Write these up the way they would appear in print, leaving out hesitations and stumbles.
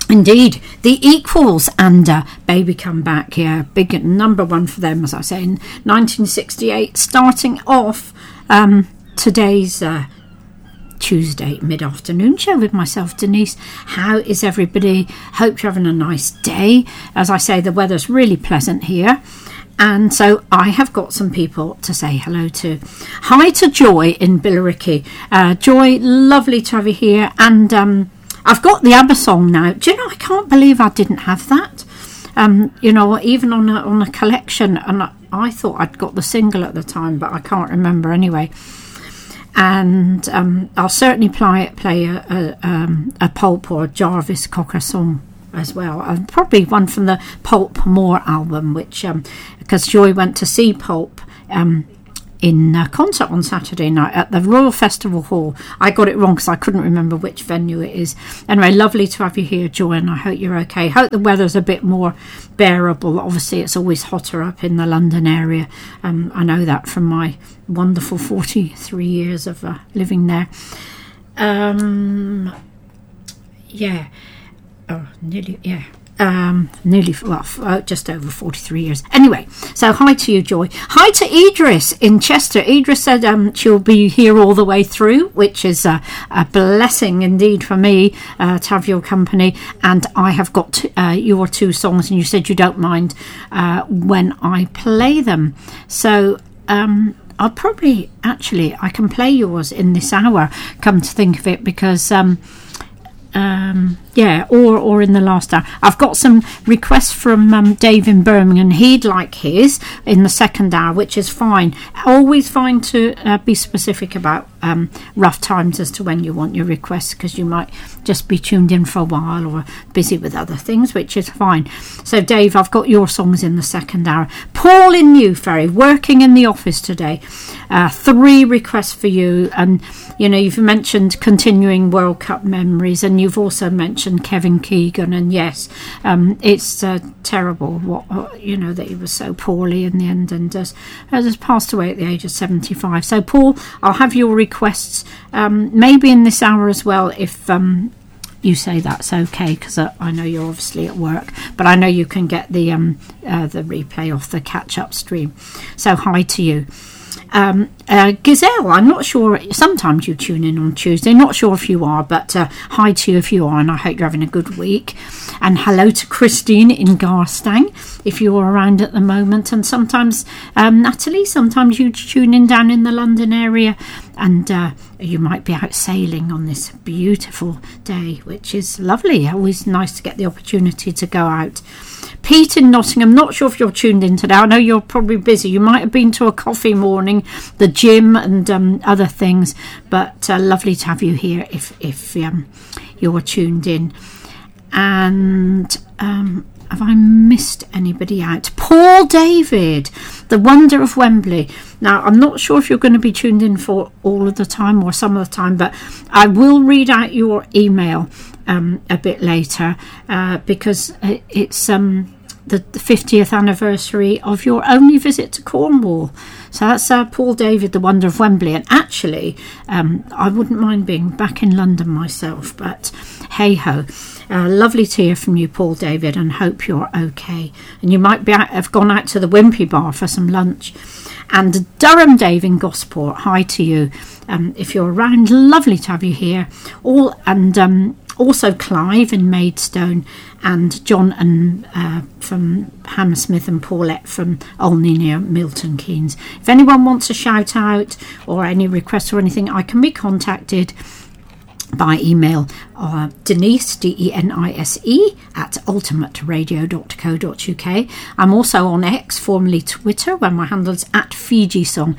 Indeed, the Equals and Baby Come Back here, big number one for them, as I say, in 1968, starting off today's Tuesday mid-afternoon show with myself, Denise. How is everybody? Hope you're having a nice day. As I say, the weather's really pleasant here. And so I have got some people to say hello to. Hi to Joy in Billericay. Joy, lovely to have you here. And I've got the ABBA song now. Do you know, I can't believe I didn't have that. You know, even on a collection. And I thought I'd got the single at the time, but I can't remember anyway. And I'll certainly play a Pulp or a Jarvis Cocker song as well, and probably one from the Pulp More album, which because Joy went to see Pulp in a concert on Saturday night at the Royal Festival Hall. I got it wrong because I couldn't remember which venue it is. Anyway, lovely to have you here, Joy, and I hope you're okay. Hope the weather's a bit more bearable. Obviously, it's always hotter up in the London area. I know that from my wonderful 43 years of living there. Just over 43 years. Anyway, so hi to you, Joy. Hi to Idris in Chester. Idris said she'll be here all the way through, which is a blessing indeed for me to have your company. And I have got your two songs, and you said you don't mind when I play them. So I'll probably, actually, I can play yours in this hour, come to think of it, because or in the last hour. I've got some requests from Dave in Birmingham. He'd like his in the second hour, which is fine. Always fine to be specific about rough times as to when you want your requests, because you might just be tuned in for a while or busy with other things, which is fine. So Dave, I've got your songs in the second hour. Paul in New Ferry, working in the office today. 3 requests for you, and you know, you've mentioned continuing World Cup memories, and you've also mentioned Kevin Keegan, and yes, it's terrible what you know, that he was so poorly in the end and has passed away at the age of 75. So Paul, I'll have your requests maybe in this hour as well, if you say that's okay, because I know you're obviously at work, but I know you can get the replay off the catch-up stream. So hi to you. Gazelle, I'm not sure, sometimes you tune in on Tuesday, not sure if you are, but hi to you if you are, and I hope you're having a good week. And hello to Christine in Garstang, if you're around at the moment. And sometimes Natalie, sometimes you tune in down in the London area, and you might be out sailing on this beautiful day, which is lovely. Always nice to get the opportunity to go out. Pete in Nottingham, not sure if you're tuned in today. I know you're probably busy. You might have been to a coffee morning, the gym, and other things, but lovely to have you here if you're tuned in. And have I missed anybody out? Paul David, the Wonder of Wembley. Now, I'm not sure if you're going to be tuned in for all of the time or some of the time, but I will read out your email a bit later because it's the 50th anniversary of your only visit to Cornwall. So that's Paul David, the Wonder of Wembley. And actually, I wouldn't mind being back in London myself, but hey-ho. Lovely to hear from you, Paul David, and hope you're okay. And you might have gone out to the Wimpy Bar for some lunch. And Durham Dave in Gosport, hi to you. If you're around, lovely to have you here. Also Clive in Maidstone, and John and from Hammersmith, and Paulette from Olney near Milton Keynes. If anyone wants a shout out or any requests or anything, I can be contacted by email, Denise, DENISE, at ultimateradio.co.uk. I'm also on X, formerly Twitter, where my handle is at FijiSong,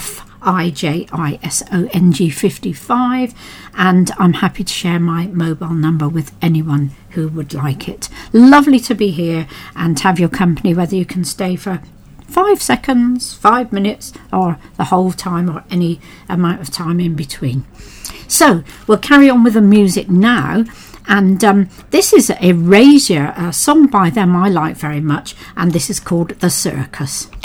FIJISONG55, and I'm happy to share my mobile number with anyone who would like it. Lovely to be here and have your company, whether you can stay for 5 seconds, 5 minutes, or the whole time, or any amount of time in between. So we'll carry on with the music now, and this is Erasure, a song by them I like very much, and this is called The Circus.